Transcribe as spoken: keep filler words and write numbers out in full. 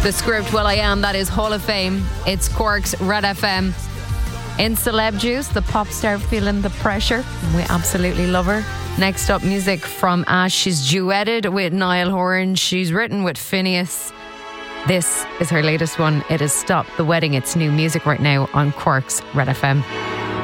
The script, Well I Am, that is Hall of Fame. It's Cork's Red F M. In Celeb Juice, the pop star feeling the pressure. We absolutely love her. Next up, music from Ash. She's duetted with Niall Horan. She's written with Phineas. This is her latest one. It is Stop the Wedding. It's new music right now on Cork's Red F M.